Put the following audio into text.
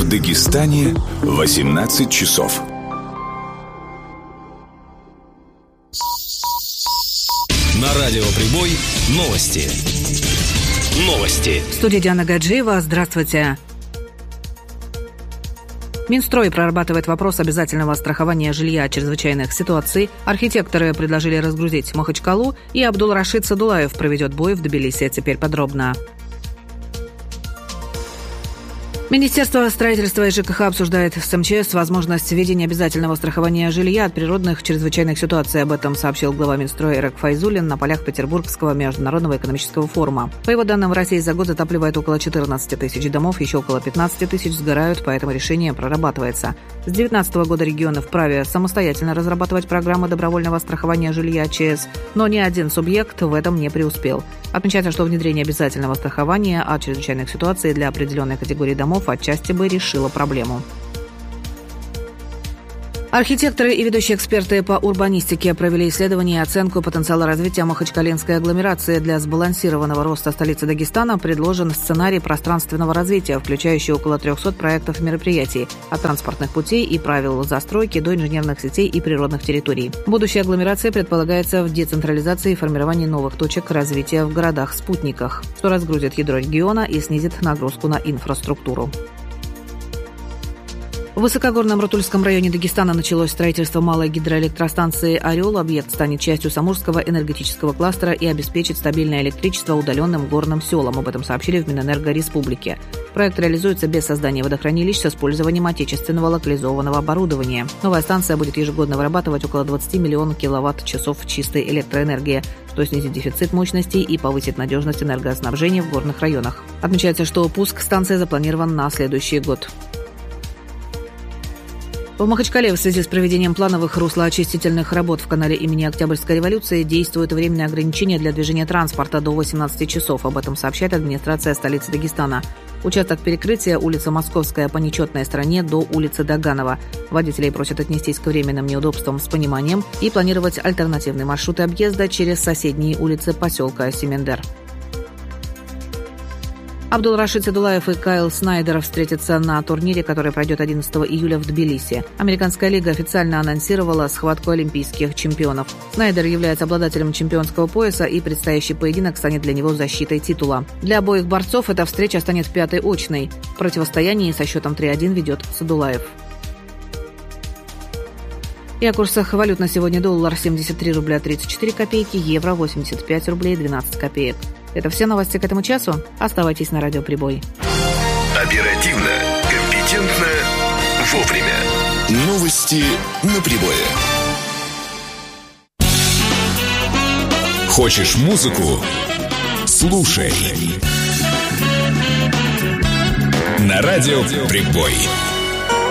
В Дагестане 18 часов. На радио «Прибой» новости. В студии Диана Гаджиева. Здравствуйте. Минстрой прорабатывает вопрос обязательного страхования жилья от чрезвычайных ситуаций. Архитекторы предложили разгрузить Махачкалу, и Абдул-Рашид Садулаев проведет бой в Тбилиси. Теперь подробно. Министерство строительства и ЖКХ обсуждает с МЧС возможность введения обязательного страхования жилья от природных чрезвычайных ситуаций. Об этом сообщил глава Минстроя Эрек Файзуллин на полях Петербургского международного экономического форума. По его данным, в России за год затапливает около 14 тысяч домов, еще около 15 тысяч сгорают, поэтому решение прорабатывается. С 2019 года регионы вправе самостоятельно разрабатывать программы добровольного страхования жилья ЧС, но ни один субъект в этом не преуспел. Отмечается, что внедрение обязательного страхования от чрезвычайных ситуаций для определенной категории домов отчасти бы решила проблему. Архитекторы и ведущие эксперты по урбанистике провели исследование и оценку потенциала развития Махачкалинской агломерации. Для сбалансированного роста столицы Дагестана предложен сценарий пространственного развития, включающий около 300 проектов и мероприятий, от транспортных путей и правил застройки до инженерных сетей и природных территорий. Будущая агломерация предполагается в децентрализации и формировании новых точек развития в городах-спутниках, что разгрузит ядро региона и снизит нагрузку на инфраструктуру. В высокогорном Рутульском районе Дагестана началось строительство малой гидроэлектростанции «Орел». Объект станет частью Самурского энергетического кластера и обеспечит стабильное электричество удаленным горным селам. Об этом сообщили в Минэнерго Республики. Проект реализуется без создания водохранилищ с использованием отечественного локализованного оборудования. Новая станция будет ежегодно вырабатывать около 20 миллионов киловатт-часов чистой электроэнергии, что снизит дефицит мощностей и повысит надежность энергоснабжения в горных районах. Отмечается, что пуск станции запланирован на следующий год. В Махачкале в связи с проведением плановых руслоочистительных работ в канале имени Октябрьской революции действует временное ограничение для движения транспорта до 18 часов. Об этом сообщает администрация столицы Дагестана. Участок перекрытия улица Московская по нечетной стороне до улицы Даганова. Водителей просят отнестись к временным неудобствам с пониманием и планировать альтернативные маршруты объезда через соседние улицы поселка Семендер. Абдул-Рашид Садулаев и Кайл Снайдер встретятся на турнире, который пройдет 11 июля в Тбилиси. Американская лига официально анонсировала схватку олимпийских чемпионов. Снайдер является обладателем чемпионского пояса, и предстоящий поединок станет для него защитой титула. Для обоих борцов эта встреча станет пятой очной. В противостоянии со счетом 3-1 ведет Садулаев. И о курсах валют на сегодня: доллар 73 рубля 34 копейки, евро 85 рублей 12 копеек. Это все новости к этому часу. Оставайтесь на радио «Прибой». Оперативно, компетентно, вовремя. Новости на Прибое. Хочешь музыку? Слушай. На радио «Прибой».